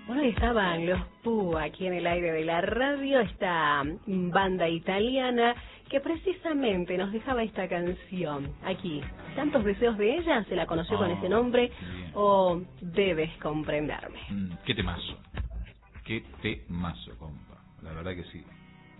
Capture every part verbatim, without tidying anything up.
Hoy estaban los Pooh aquí en el aire de la radio, esta banda italiana que precisamente nos dejaba esta canción aquí. ¿Tantos deseos de ella? ¿Se la conoció oh, con ese nombre? ¿O debes comprenderme? Mm, qué temazo. Qué temazo, compa. La verdad que sí.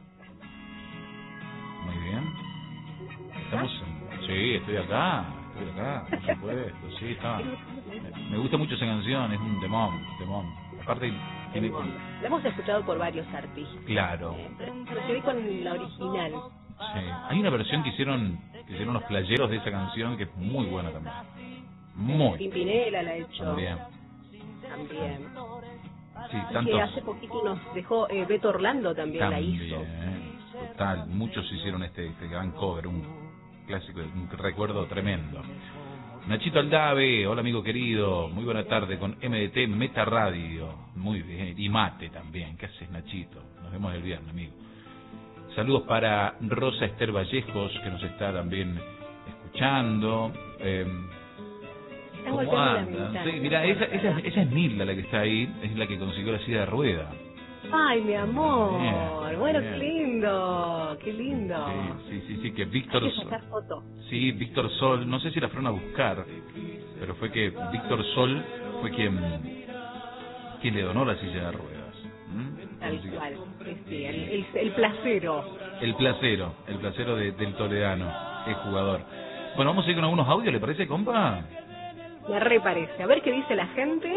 Muy bien. Estamos en... Sí, estoy acá. Estoy acá, por supuesto. Sí, está. Me gusta mucho esa canción. Es un temón, temón. Aparte, tiene... la hemos escuchado por varios artistas. Claro. Pero quedé con la original. Sí. Hay una versión que hicieron que hicieron los playeros de esa canción que es muy buena también. Muy. Pimpinela la ha hecho. También. También. Sí, tantos... que hace poquito nos dejó eh, Beto Orlando también, también la hizo. Total, muchos hicieron este, este gran cover, un clásico, un recuerdo tremendo. Nachito Aldave, hola amigo querido, muy buena tarde con M D T Meta Radio, muy bien, y Mate también, ¿qué haces Nachito? Nos vemos el viernes, amigo. Saludos para Rosa Esther Vallejos, que nos está también escuchando. Eh, ¿Cómo anda? Sí, mira, esa, esa, esa es Nilda la que está ahí, es la que consiguió la silla de rueda. Ay, mi amor, bien, bueno, bien. Qué lindo, qué lindo. Sí, sí, sí, sí que Víctor... Hay que sacar foto. Sí, Víctor Sol, no sé si la fueron a buscar, pero fue que Víctor Sol fue quien, quien le donó la silla de ruedas. ¿Mm? Tal cual, sí, el, el, el placero. El placero, el placero de, del toledano, el jugador. Bueno, vamos a ir con algunos audios, ¿le parece, compa? Me reparece. A ver qué dice la gente.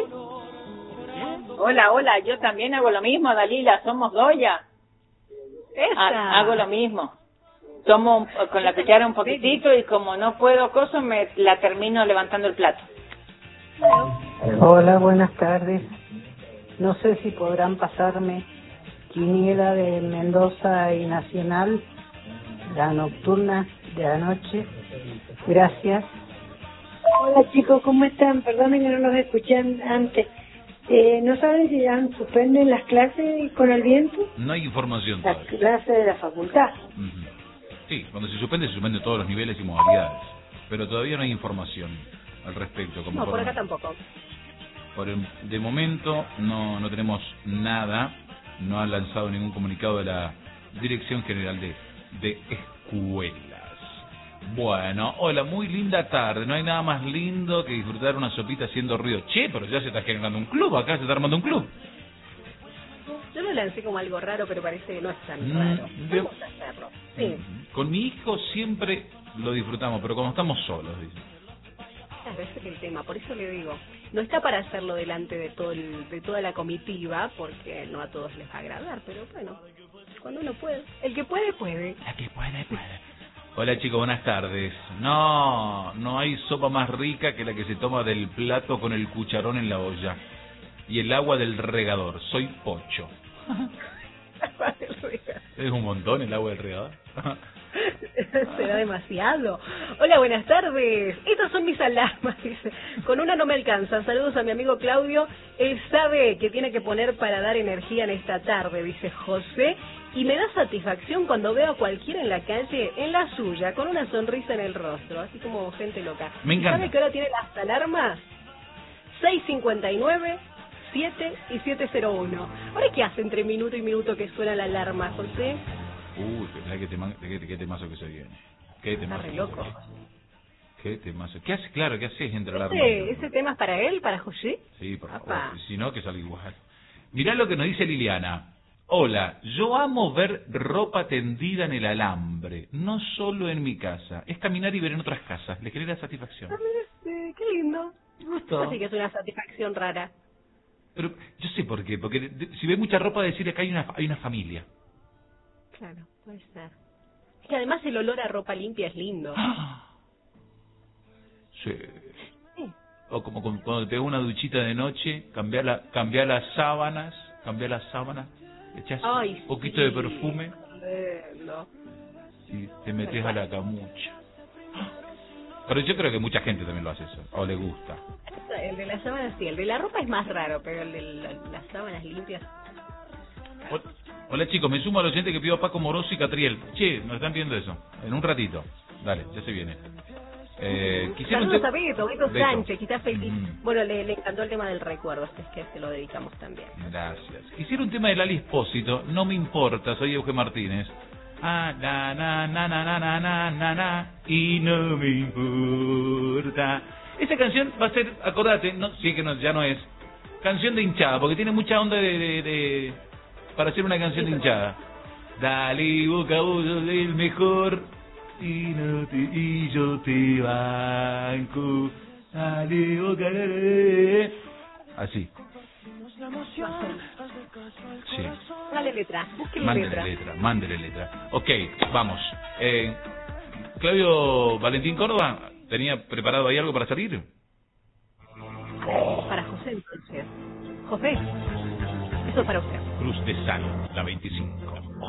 Hola, hola, yo también hago lo mismo, Dalila, somos Goya. Ha, hago lo mismo. Tomo con la cuchara un poquitito y como no puedo coso, me la termino levantando el plato. Hola, buenas tardes. No sé si podrán pasarme Quiniela de Mendoza y Nacional, la nocturna de anoche. Gracias. Hola chicos, ¿cómo están? Perdonen que no los escuché antes. Eh, ¿No saben si ya suspenden las clases con el viento? No hay información todavía. Las clases de la facultad. Uh-huh. Sí, cuando se suspende, se suspende todos los niveles y modalidades. Pero todavía no hay información al respecto. Como no, por, por acá tampoco. Por el, de momento no, no tenemos nada. No han lanzado ningún comunicado de la Dirección General de, de Escuelas. Bueno, hola, muy linda tarde. No hay nada más lindo que disfrutar una sopita haciendo ruido. Che, pero ya se está generando un club, acá se está armando un club. Yo lo lancé como algo raro, pero parece que no es tan raro. De... Vamos a hacerlo. Sí. Con mi hijo siempre lo disfrutamos, pero cuando estamos solos, dice. Claro, ese es el tema, por eso le digo, no está para hacerlo delante de todo el, de toda la comitiva, porque no a todos les va a agradar, pero bueno, cuando uno puede, el que puede, puede. El que puede, puede. Hola chicos, buenas tardes. No, no hay sopa más rica que la que se toma del plato con el cucharón en la olla. Y el agua del regador. Soy Pocho. Es un montón el agua del regador. Será demasiado. Hola, buenas tardes. Estas son mis alarmas, dice. Con una no me alcanza. Saludos a mi amigo Claudio. Él sabe que tiene que poner para dar energía en esta tarde, dice José. Y me da satisfacción cuando veo a cualquiera en la calle, en la suya, con una sonrisa en el rostro, así como gente loca. Me encanta. ¿Sabe que ahora tiene las alarmas? seis cincuenta y nueve, siete y siete cero uno. ¿Ahora qué hace entre minuto y minuto que suena la alarma, José? Uy, qué, tema, qué, qué temazo que se viene. Qué temazo. Está re loco. Qué temazo. ¿Qué hace? Claro, ¿qué haces entre alarmas? ¿Ese, ¿Ese tema es para él, para José? Sí, por favor. Si no, que salga igual. Mirá lo que nos dice Liliana. Hola, yo amo ver ropa tendida en el alambre, no solo en mi casa. Es caminar y ver en otras casas. ¿Le genera satisfacción? Sí, qué lindo. Me gustó. Así que es una satisfacción rara. Pero yo sé por qué, porque de, si ve mucha ropa, decirle que hay una, hay una familia. Claro, puede ser. Es que además el olor a ropa limpia es lindo. Sí. sí. O como cuando te pega una duchita de noche, cambiar la, cambiar las sábanas, cambiar las sábanas. Echas Ay, un poquito sí. de perfume no. y te metes a la camucha. Pero yo creo que mucha gente también lo hace eso, o le gusta. El de las sábanas sí, el de la ropa es más raro, pero el de la, las sábanas limpias... Hola chicos, me sumo al oyente que pidió a Paco Moroso y Catriel. Che, nos están pidiendo eso, en un ratito. Dale, ya se viene. Eh, quisiera Saludos te... a Beto, Beto, Beto. Sánchez, que está feliz. Mm. Bueno, le, le encantó el tema del recuerdo, así es que se lo dedicamos también. Gracias. Quisiera un tema de Lali Espósito, no me importa, soy Euge Martínez. Ah, na, na, na, na, na, na, na, na, na, y no me importa. Esa canción va a ser, acordate, no, sí que no, ya no es, canción de hinchada, porque tiene mucha onda de, de, de para hacer una canción de hinchada. Dale, Boca, vos sos el mejor, y, no te, y yo te banco. Dale, Boca, dale. Así. Sí. Dale letra, búsquele Mándele letra. letra, mándele letra. Ok, vamos. Eh, Claudio Valentín Córdoba, ¿tenía preparado ahí algo para salir? Para José, entonces. José, eso es para usted. Cruz de Sal, la veinticinco.